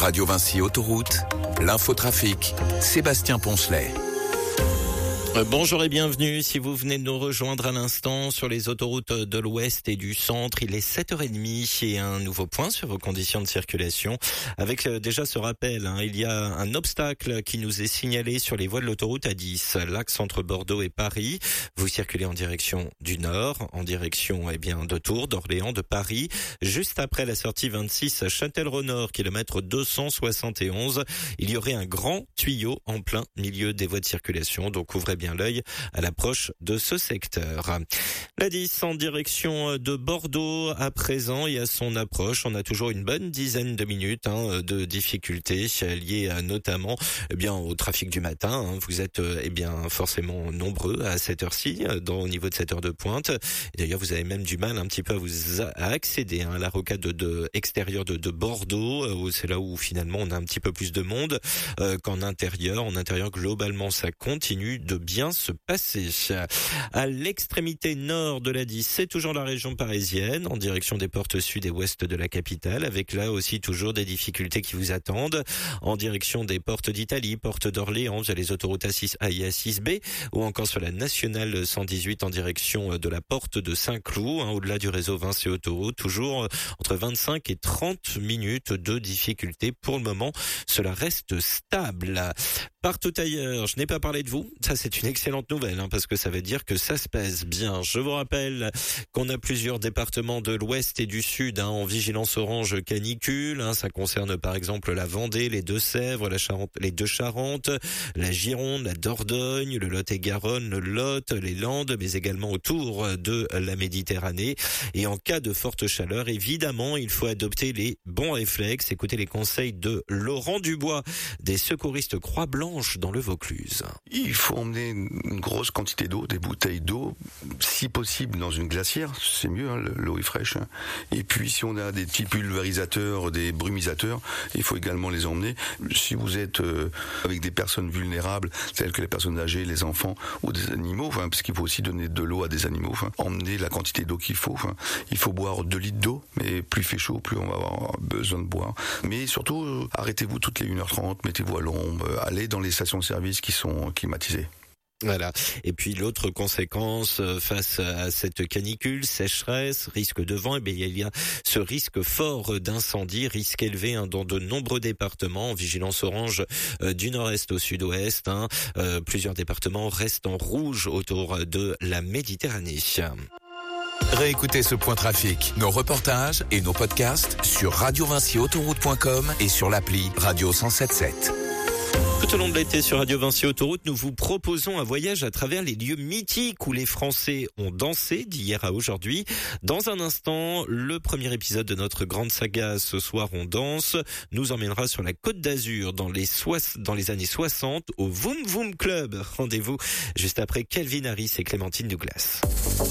Radio Vinci Autoroute, l'infotrafic, Sébastien Poncelet. Bonjour et bienvenue. Si vous venez de nous rejoindre à l'instant sur les autoroutes de l'Ouest et du Centre, il est 7h30 et un nouveau point sur vos conditions de circulation. Avec déjà ce rappel, il y a un obstacle qui nous est signalé sur les voies de l'autoroute A10, l'axe entre Bordeaux et Paris. Vous circulez en direction du Nord, en direction de Tours, d'Orléans, de Paris. Juste après la sortie 26 à Châtellerault-Nord, kilomètre 271, il y aurait un grand tuyau en plein milieu des voies de circulation. Donc ouvrez bien l'œil à l'approche de ce secteur. La 10 en direction de Bordeaux à présent et à son approche, on a toujours une bonne dizaine de minutes de difficultés liées notamment au trafic du matin. Vous êtes forcément nombreux à cette heure-ci au niveau de cette heure de pointe. Et d'ailleurs, vous avez même du mal un petit peu à accéder à la rocade extérieure de Bordeaux. C'est là où finalement on a un petit peu plus de monde qu'en intérieur. En intérieur, globalement, ça continue de bien se passer. À l'extrémité nord de la 10, c'est toujours la région parisienne, en direction des portes sud et ouest de la capitale, avec là aussi toujours des difficultés qui vous attendent, en direction des portes d'Italie, portes d'Orléans, via les autoroutes A6A et A6B, ou encore sur la nationale 118 en direction de la porte de Saint-Cloud, au-delà du réseau Vinci Autoroute, toujours entre 25 et 30 minutes de difficultés. Pour le moment, cela reste stable. Partout ailleurs, je n'ai pas parlé de vous. Ça, c'est une excellente nouvelle, parce que ça veut dire que ça se passe bien. Je vous rappelle qu'on a plusieurs départements de l'Ouest et du Sud en vigilance orange canicule. Ça concerne par exemple la Vendée, les Deux-Sèvres, la Charente, les Deux-Charentes, la Gironde, la Dordogne, le Lot-et-Garonne, le Lot, les Landes, mais également autour de la Méditerranée. Et en cas de forte chaleur, évidemment, il faut adopter les bons réflexes. Écoutez les conseils de Laurent Dubois, des secouristes Croix-Blanche dans le Vaucluse. Il faut emmener une grosse quantité d'eau, des bouteilles d'eau, si possible dans une glacière, c'est mieux, l'eau est fraîche. Et puis si on a des petits pulvérisateurs, des brumisateurs, il faut également les emmener. Si vous êtes avec des personnes vulnérables, telles que les personnes âgées, les enfants ou des animaux, parce qu'il faut aussi donner de l'eau à des animaux, emmener la quantité d'eau qu'il faut. Il faut boire 2 litres d'eau, mais plus il fait chaud, plus on va avoir besoin de boire. Mais surtout, arrêtez-vous toutes les 1h30, mettez-vous à l'ombre, allez dans les stations-service qui sont climatisées. Voilà. Et puis l'autre conséquence face à cette canicule, sécheresse, risque de vent, il y a ce risque fort d'incendie, risque élevé dans de nombreux départements, en vigilance orange du nord-est au sud-ouest. Plusieurs départements restent en rouge autour de la Méditerranée. Réécoutez ce point trafic, nos reportages et nos podcasts sur radiovinciautoroute.com et sur l'appli Radio 107.7. Tout au long de l'été sur Radio Vinci Autoroute, nous vous proposons un voyage à travers les lieux mythiques où les Français ont dansé d'hier à aujourd'hui. Dans un instant, le premier épisode de notre grande saga Ce soir on danse nous emmènera sur la Côte d'Azur dans les années 60 au Voom Voom Club. Rendez-vous juste après Calvin Harris et Clémentine Douglas.